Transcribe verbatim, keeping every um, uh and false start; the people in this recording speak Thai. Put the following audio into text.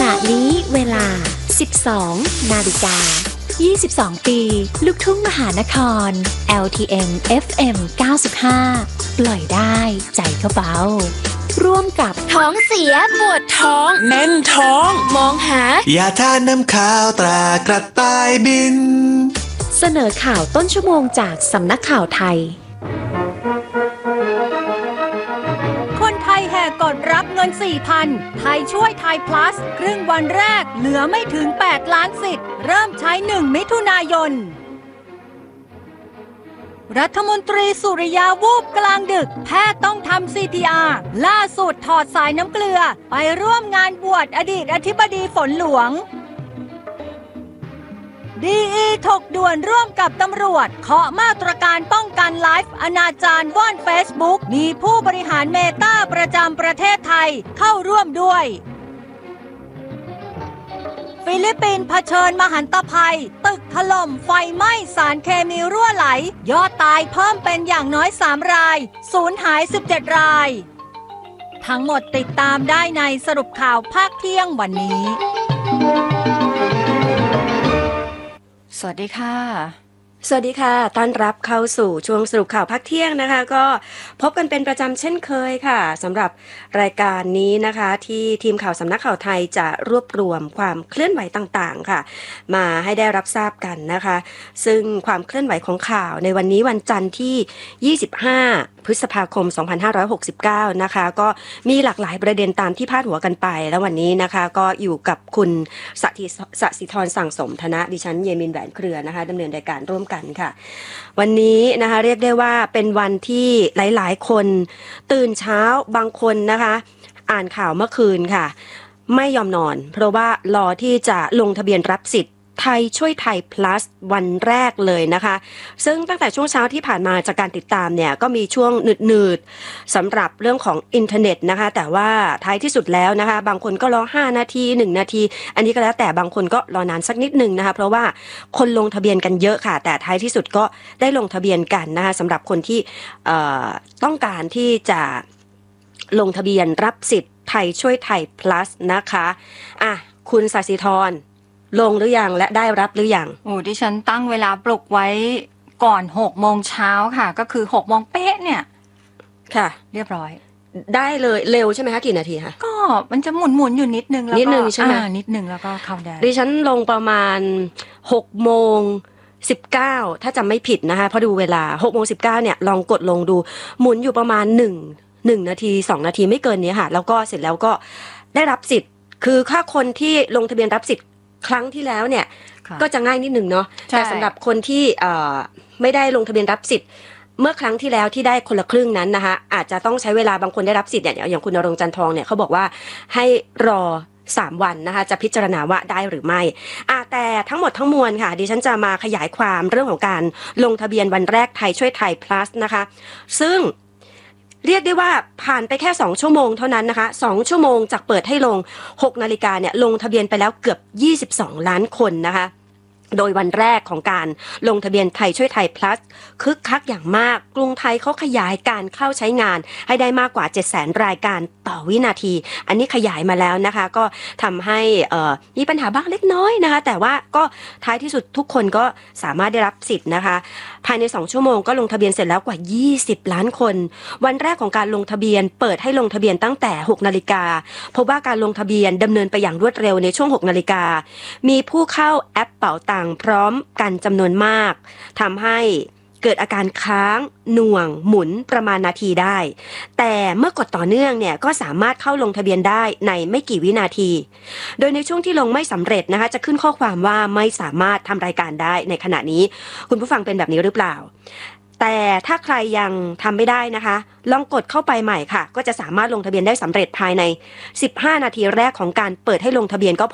ณะนี้เวลา สิบสอง นาฬิกา ยี่สิบสอง ปีลูกทุ่งมหานคร แอล ที เอ็ม เอฟ เอ็ม เก้าสิบห้า ปล่อยได้ใจเขาเบาร่วมกับท้องเสียปวดท้องแน่นท้องมองหายาทานน้ำข้าวตรากระต่ายบินเสนอข่าวต้นชั่วโมงจากสำนักข่าวไทยคนไทยแห่กดรับเงิน สี่พัน ไทยช่วยไทย plus ครึ่งวันแรกเหลือไม่ถึง แปด ล้านสิทธิ์เริ่มใช้ หนึ่ง มิถุนายนรัฐมนตรีสุริยาวูบกลางดึกแพทย์ต้องทำ ซี พี อาร์ ล่าสุดถอดสายน้ำเกลือไปร่วมงานบวชอดีตอธิบดีฝนหลวง ดี อี ถกด่วนร่วมกับตำรวจเคาะมาตรการป้องกันไลฟ์อนาจารว่อนเฟซบุ๊กมีผู้บริหารเมตาประจำประเทศไทยเข้าร่วมด้วยฟิลิปปินส์เผชิญมหันตภัยตึกถล่มไฟไหม้สารเคมีรั่วไหลยอดตายเพิ่มเป็นอย่างน้อยสามรายสูญหายสิบเจ็ดรายทั้งหมดติดตามได้ในสรุปข่าวภาคเที่ยงวันนี้สวัสดีค่ะสวัสดีค่ะต้อนรับเข้าสู่ช่วงสรุปข่าวภาคเที่ยงนะคะก็พบกันเป็นประจำเช่นเคยค่ะสำหรับรายการนี้นะคะที่ทีมข่าวสำนักข่าวไทยจะรวบรวมความเคลื่อนไหวต่างๆค่ะมาให้ได้รับทราบกันนะคะซึ่งความเคลื่อนไหวของข่าวในวันนี้วันจันทร์ที่ยี่สิบห้าพฤษภาคมสองพันห้าร้อยหกสิบเก้านะคะก็มีหลากหลายประเด็นตามที่พาดหัวกันไปแล้ววันนี้นะคะก็อยู่กับคุณสถิสศิธรสั่งสมธนะดิฉันเยมินแหวนเครือนะคะดำเนินรายการร่วมกันค่ะวันนี้นะคะเรียกได้ว่าเป็นวันที่หลายๆคนตื่นเช้าบางคนนะคะอ่านข่าวเมื่อคืนค่ะไม่ยอมนอนเพราะว่ารอที่จะลงทะเบียนรับสิทธิ์ไทยช่วยไทย plus วันแรกเลยนะคะซึ่งตั้งแต่ช่วงเช้าที่ผ่านมาจากการติดตามเนี่ยก็มีช่วงหนืดๆสำหรับเรื่องของอินเทอร์เน็ตนะคะแต่ว่าท้ายที่สุดแล้วนะคะบางคนก็รอห้านาทีหนึ่งนาทีอันนี้ก็แล้วแต่บางคนก็รอนานสักนิดนึงนะคะเพราะว่าคนลงทะเบียนกันเยอะค่ะแต่ท้ายที่สุดก็ได้ลงทะเบียนกันนะคะสำหรับคนที่ต้องการที่จะลงทะเบียนรับสิทธิ์ไทยช่วยไทย plus นะคะอ่ะคุณศศิธรลงหรือยังและได้รับหรือยังโอ้ดิฉันตั้งเวลาปลุกไว้ก่อนหกโมงเช้าค่ะก็คือหกโมงเป๊ะเนี่ยค่ะเรียบร้อยได้เลยเร็วใช่ไหมคะกี่นาทีคะก็มันจะหมุนหมุนอยู่นิดนึงแล้วก็นิดนึงใช่ไหมนิดนึงแล้วก็เข้าได้ดิฉันลงประมาณหกโมงสิบเก้าถ้าจำไม่ผิดนะคะพอดูเวลาหกโมงสิบเก้าเนี่ยลองกดลงดูหมุนอยู่ประมาณหนึ่ง หนึ่งนาทีสองนาทีไม่เกินนี้ค่ะแล้วก็เสร็จแล้วก็ได้รับสิทธิ์คือถ้าคนที่ลงทะเบียนรับสิทธิ์ครั้งที่แล้วเนี่ยก็จะง่ายนิดนึงเนาะแต่สำหรับคนที่ไม่ได้ลงทะเบียนรับสิทธิ์เมื่อครั้งที่แล้วที่ได้คนละครึ่งนั้นนะคะอาจจะต้องใช้เวลาบางคนได้รับสิทธิ์เนี่ยอย่างคุณณรงค์จันทองเนี่ยเขาบอกว่าให้รอสามวันนะคะจะพิจารณาว่าได้หรือไม่อ่ะแต่ทั้งหมดทั้งมวลค่ะดิฉันจะมาขยายความเรื่องของการลงทะเบียนวันแรกไทยช่วยไทย plus นะคะซึ่งเรียกได้ว่าผ่านไปแค่สองชั่วโมงเท่านั้นนะคะสองชั่วโมงจากเปิดให้ลงหกนาฬิกาเนี่ยลงทะเบียนไปแล้วเกือบยี่สิบสองล้านคนนะคะโดยวันแรกของการลงทะเบียนไทยช่วยไทย plus คึกคักอย่างมากกรุงไทยเขาขยายการเข้าใช้งานให้ได้มากกว่า เจ็ดแสน รายการต่อวินาทีอันนี้ขยายมาแล้วนะคะก็ทำให้มีปัญหาบ้างเล็กน้อยนะคะแต่ว่าก็ท้ายที่สุดทุกคนก็สามารถได้รับสิทธิ์นะคะภายในสองชั่วโมงก็ลงทะเบียนเสร็จแล้วกว่ายี่สิบล้านคนวันแรกของการลงทะเบียนเปิดให้ลงทะเบียนตั้งแต่หกนาฬิกาพบว่าการลงทะเบียนดำเนินไปอย่างรวดเร็วในช่วงหกนาฬิกามีผู้เข้าแอปเป๋าตังค์พร้อมกันจำนวนมากทำให้เกิดอาการค้างหน่วงหมุนประมาณนาทีได้แต่เมื่อกดต่อเนื่องเนี่ยก็สามารถเข้าลงทะเบียนได้ในไม่กี่วินาทีโดยในช่วงที่ลงไม่สำเร็จนะคะจะขึ้นข้อความว่าไม่สามารถทำรายการได้ในขณะนี้คุณผู้ฟังเป็นแบบนี้หรือเปล่าแต่ถ้าใครยังทำไม่ได้นะคะลองกดเข้าไปใหม่ค่ะก็จะสามารถลงทะเบียนได้สำเร็จภายในสิบห้านาทีแรกของการเปิดให้ลงทะเบียนก็